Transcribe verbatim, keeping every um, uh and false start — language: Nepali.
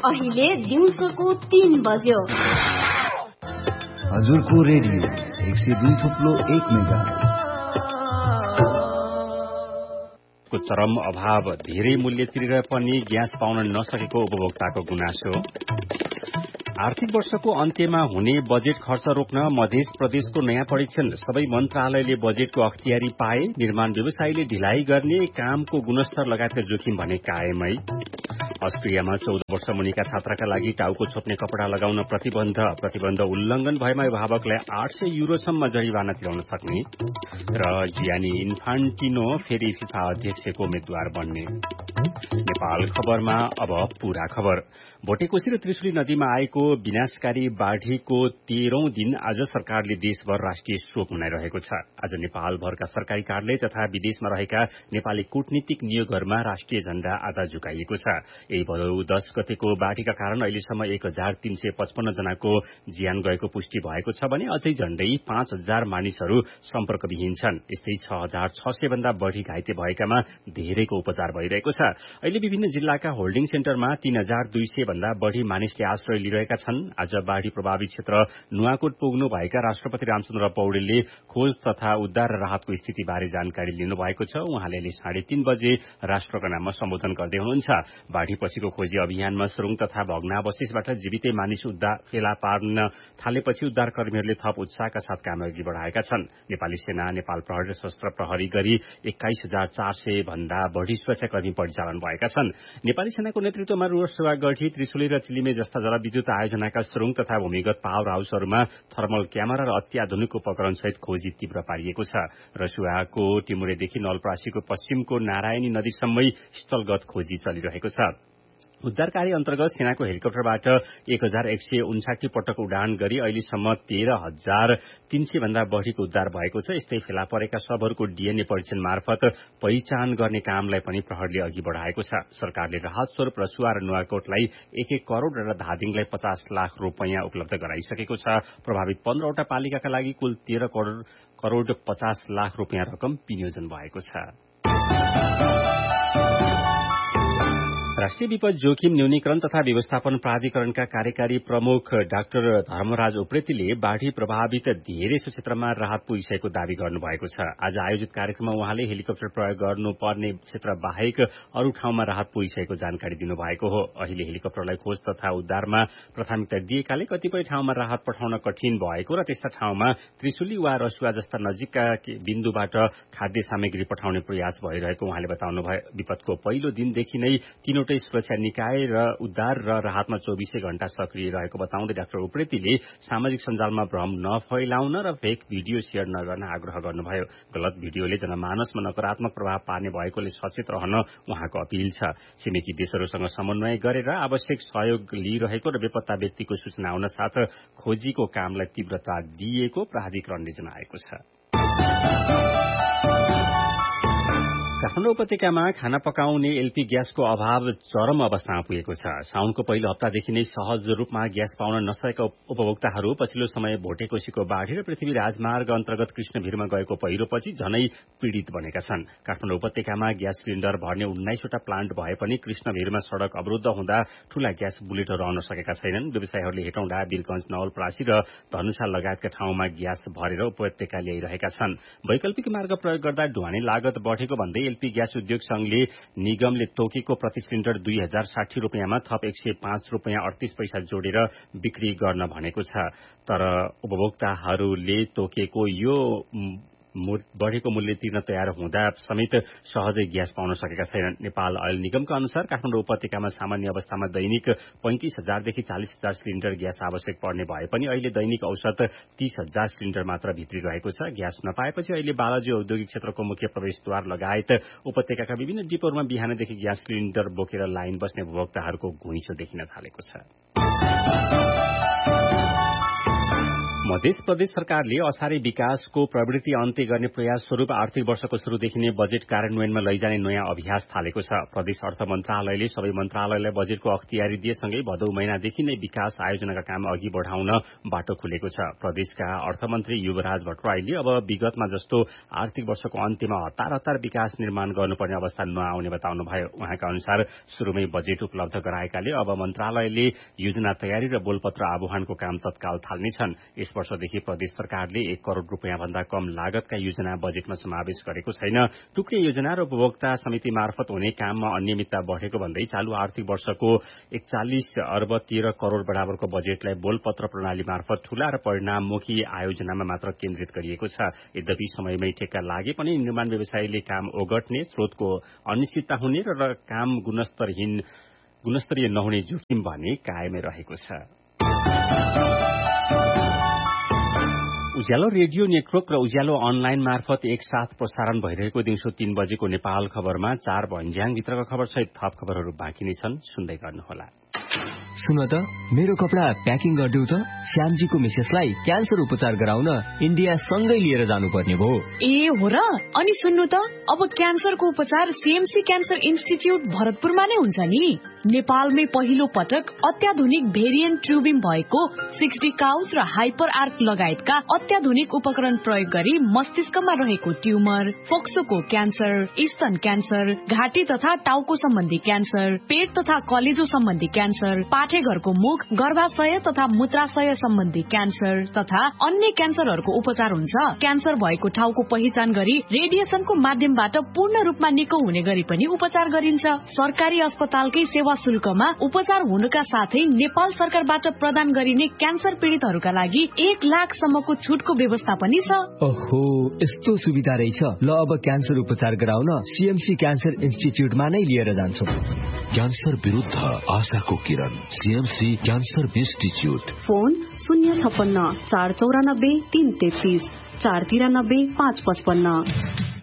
अहिले दिउँसोको तीन बज्यो। हजुरको रेडियो एक सय दुई थुप्लो एक मेगा को चरम अभाव, धेरै मूल्य तिरेर पनि ग्यास पाउन नसकेको उपभोक्ताको गुनासो। आर्थिक वर्षको अन्त्यमा हुने बजेट खर्च रोक्न मध्य प्रदेशको नयाँ परीक्षण, सबै मन्त्रालयले बजेटको अख्तियारी पाए। निर्माण व्यवसायीले ढिलाइ गर्ने, कामको गुणस्तर लगायतका जोखिम भने कायमै। अस्ट्रियामा चौध वर्ष मुनिका छात्राका लागि टाउको छोप्ने कपड़ा लगाउन प्रतिबन्ध प्रतिबन्ध उल्लंघन भएमा अभिभावकलाई आठ सय युरोसम्म जरिवाना तिराउन सक्ने। र जियानी इन्फान्टिनो फेरि फिफा अध्यक्षको उम्मेद्वार बन्ने। नेपाल खबरमा अब पूरा खबर। भोटेकोशी र त्रिशुली नदीमा आएको विनाशकारी बाढ़ीको तेह्रौं दिन आज सरकारले देशभर राष्ट्रिय शोक मनाइरहेको छ। आज नेपालभरका सरकारी कार्यालय तथा विदेशमा रहेका नेपाली कूटनीतिक नियोगहरूमा राष्ट्रिय झण्डा आधा झुकाइएको छ। यही भदौ दश गतेको बाढ़ीका कारण अहिलेसम्म एक हजार तीन सय पचपन्न जनाको ज्यान गएको पुष्टि भएको छ भने अझै झण्डै पाँच हजार मानिसहरू सम्पर्कविहीन छन्। यस्तै छ हजार छ सय भन्दा बढ़ी घाइते भएकामा धेरैको उपचार भइरहेको छ। अहिले विभिन्न जिल्लाका होल्डिङ सेन्टरमा तीन हजार दुई सय भन्दा बढ़ी मानिसले आश्रय लिइरहेका छन्। आज बाढ़ी प्रभावित क्षेत्र नुवाकोट पुग्नु भएका राष्ट्रपति रामचन्द्र पौडेलले खोज तथा उद्धार र राहतको स्थितिबारे जानकारी लिनुभएको छ। उहाँले अहिले साढे तीन बजे राष्ट्रको नाममा सम्बोधन गर्दै हुनुहुन्छ। बाढ़ी पछिको खोजी अभियानमा सुरुङ तथा भग्नावशेषबाट जीवितै मानिस उद्धार फेला पार्न थालेपछि उद्धारकर्मीहरूले थप उत्साहका साथ काम अघि बढ़ाएका छन्। नेपाली सेना, नेपाल प्रहरी र सशस्त्र प्रहरी गरी एक्काइस हजार चार सय भन्दा बढ़ी सुरक्षाकर्मी परिचालन भएका छन्। नेपाली सेनाको नेतृत्वमा रुवागढी, त्रिशुली र चिलिमे जस्ता जलविद्युत आयोजनाका सुरुङ तथा भूमिगत पावर हाउसहरूमा थर्मल क्यामेरा र अत्याधुनिक उपकरणसहित खोजी तीव्र पारिएको छ। रसुवाको टिमुरेदेखि नवलपरासीको पश्चिमको नारायणी नदीसम्मै स्थलगत खोजी चलिरहेको छ। उद्धार कार्य अन्तर्गत सेनाको हेलिकप्टरबाट एक हजार एक सय उन्साठी पटक उडान गरी अहिलेसम्म तेह्र हजार तीन सय भन्दा बढ़ीको उद्धार भएको छ। यस्तै फेला परेका शवहरूको डीएनए परीक्षण मार्फत पहिचान गर्ने कामलाई पनि प्रहरीले अघि बढ़ाएको छ। सरकारले राहत स्वरूप रसुवा र नुवाकोटलाई एक एक करोड़ र धादिङलाई पचास लाख रूपियाँ उपलब्ध गराइसकेको छ। प्रभावित पन्ध्रवटा पालिकाका लागि कुल तेह्र करोड़ पचास लाख रूपियाँ रकम विनियोजन भएको छ। राष्ट्रिय विपद जोखिम न्यूनीकरण तथा व्यवस्थापन प्राधिकरणका कार्यकारी प्रमुख डाक्टर धर्मराज उप्रेतीले बाढ़ी प्रभावित धेरैसो क्षेत्रमा राहत पुगिसकेको दावी गर्नुभएको छ। आज आयोजित कार्यक्रममा उहाँले हेलिकप्टर प्रयोग गर्नुपर्ने क्षेत्र बाहेक अरू ठाउँमा राहत पुगिसकेको जानकारी दिनुभएको हो। अहिले हेलिकप्टरलाई खोज तथा उद्धारमा प्राथमिकता दिएकाले कतिपय ठाउँमा राहत पठाउन कठिन भएको र त्यस्ता ठाउँमा त्रिशुली वा रसुवा जस्ता नजिकका बिन्दुबाट खाद्य सामग्री पठाउने प्रयास भइरहेको उहाँले बताउनुभयो। विपदको पहिलो दिनदेखि नै तीनवटै सुरक्षा निकाय र उद्धार र राहतमा चौबीसै घण्टा सक्रिय रहेको बताउँदै डाक्टर उप्रेतीले सामाजिक सञ्जालमा भ्रम नफैलाउन र फेक भिडियो शेयर नगर्न आग्रह गर्नुभयो। गलत भिडियोले जनमानसमा नकारात्मक प्रभाव पार्ने भएकोले सचेत रहन उहाँको अपील छ। छिमेकी देशहरूसँग समन्वय गरेर आवश्यक सहयोग लिइरहेको र बेपत्ता व्यक्तिको सूचना आउन साथ खोजीको कामलाई तीव्रता दिएको प्राधिकरणले जनाएको छ। काठमाडौँ उपत्यकामा खाना पकाउने एलपी ग्यासको अभाव चरम अवस्थामा पुगेको छ। साउनको पहिलो हप्तादेखि नै सहज रूपमा ग्यास पाउन नसकेका उपभोक्ताहरू पछिल्लो समय भोटेकोशीको बाढ़ी र पृथ्वी राजमार्ग अन्तर्गत कृष्णभिरमा गएको पहिरोपछि झनै पीड़ित बनेका छन्। काठमाडौँ उपत्यकामा ग्यास सिलिण्डर भर्ने उन्नाइसवटा प्लान्ट भए पनि कृष्णभिरमा सड़क अवरुद्ध हुँदा ठूला ग्यास बुलेटहरू आउन सकेका छैनन्। व्यवसायीहरूले हेटौँडा, वीरगंज, नवलपरासी र धनुषा लगायतका ठाउँमा ग्यास भरेर उपत्यका ल्याइरहेका छन्। वैकल्पिक मार्ग प्रयोग गर्दा ढुवानी लागत बढ़ेको भन्दै एलपी ग्यास उद्योग संघले निगमले तोकेको प्रति सिलिण्डर दुई हजार साठी रूपियाँमा थप एक सय पाँच रूपियाँ अडतीस पैसा जोडेर बिक्री गर्न भनेको छ। तर उपभोक्ताहरूले तोकेको यो बढ़ेको मूल्य तिर्न तयार हुँदा समेत सहजै ग्यास पाउन सकेका छैनन्। नेपाल अयल निगमका अनुसार काठमाडौँ उपत्यकामा सामान्य अवस्थामा दैनिक पैंतिस हजारदेखि चालिस हजार सिलिण्डर ग्यास आवश्यक पर्ने भए पनि अहिले दैनिक औसत तीस हजार सिलिण्डर मात्र भित्रिरहेको छ। ग्यास नपाएपछि अहिले बालाजी औद्योगिक क्षेत्रको मुख्य प्रवेशद्वार लगायत उपत्यकाका विभिन्न डिपोहरूमा बिहानदेखि ग्यास सिलिण्डर बोकेर लाइन बस्ने उपभोक्ताहरूको घुइँचो देखिन थालेको छ। मध्य प्रदेश सरकारले असारे विकासको प्रवृत्ति अन्त्य गर्ने प्रयास स्वरूप आर्थिक वर्षको शुरूदेखि नै बजेट कार्यान्वयनमा लैजाने नयाँ अभ्यास थालेको छ। प्रदेश अर्थ मन्त्रालयले सबै मन्त्रालयलाई बजेटको अख्तियारी दिएसँगै भदौ महिनादेखि नै विकास आयोजनाका काम अघि बढ़ाउन बाटो खुलेको छ। प्रदेशका अर्थमन्त्री युवराज भट्टराईले अब विगतमा जस्तो आर्थिक वर्षको अन्त्यमा हतार हतार विकास निर्माण गर्नुपर्ने अवस्था नआउने बताउनुभयो। उहाँका अनुसार शुरूमै बजेट उपलब्ध गराएकाले अब मन्त्रालयले योजना तयारी र बोलपत्र आह्वानको काम तत्काल थाल्नेछन्। यस वर्षदेखि प्रदेश सरकारले एक करोड़ रूपियाँ भन्दा कम लागतका योजना बजेटमा समावेश गरेको छैन। टुक्रे योजना र उपभोक्ता समिति मार्फत हुने काममा अनियमितता बढ़ेको भन्दै चालू आर्थिक वर्षको एकचालिस अर्ब तेह्र करोड़ बराबरको बजेटलाई बोलपत्र प्रणाली मार्फत ठूला र परिणाममुखी आयोजनामा मात्र केन्द्रित गरिएको छ। यद्यपि समयमै ठेक्का लागे पनि निर्माण व्यवसायीले काम ओगट्ने, स्रोतको अनिश्चितता हुने र काम गुणस्तरहीन गुणस्तरीय नहुने जोखिम भने कायमै रहेको छ। उज्यालो रेडियो नेटवर्क र उज्यालो अनलाइन मार्फत एकसाथ प्रसारण भइरहेको दिउँसो तीन बजेको नेपाल खबरमा चार भन्ज्याङभित्रका खबर सहित थप खबरहरू बाँकी नै छन्, सुन्दै गर्नुहोला। सुन त, मेरो कपडा प्याकिङ गरिदेऊ त। श्यामजीको मिसेसलाई क्यान्सर उपचार गराउन इन्डिया सँगै लिएर जानुपर्ने भयो। ए हो र? अनि सुन्नु त, अब क्यान्सरको उपचार सीएमसी क्यान्सर इन्स्टिच्युट भरतपुरमा नै हुन्छ नि। नेपालमै पहिलो पटक अत्याधुनिक भेरिएन्ट ट्युबिङ भएको सिक्सटी काउस र हाइपर आर्क लगायतका अत्याधुनिक उपकरण प्रयोग गरी मस्तिष्कमा रहेको ट्युमर, फोक्सोको क्यान्सर, स्तन क्यान्सर, घाँटी तथा टाउको सम्बन्धी क्यान्सर, पेट तथा कलेजो सम्बन्धी क्यान्सर, पाठेघरको मुख, गर्भाशय तथा मूत्राशय सम्बन्धी क्यान्सर तथा अन्य क्यान्सरहरूको उपचार हुन्छ। क्यान्सर भएको ठाउँको पहिचान गरी रेडिएसनको माध्यमबाट पूर्ण रूपमा निको हुने गरी पनि उपचार गरिन्छ। सरकारी अस्पतालकै सेवा शुल्कमा उपचार हुनुका साथै नेपाल सरकारबाट प्रदान गरिने क्यान्सर पीड़ितहरूका लागि एक लाख सम्मको छुटको व्यवस्था पनि छ। ओहो, यस्तो सुविधा रहेछ। ल, अब क्यान्सर उपचार गराउन सीएमसी क्यान्सर इन्स्टिच्युटमा नै लिएर जान्छौँ। क्यान्सर विरुद्ध आशाको किरण, सीएमसी क्यान्सर इन्स्टिच्युट। फोन शून्य छप्पन्न चार चौरानब्बे तीन तेत्तीस चार तिरानब्बे पाँच पचपन्न।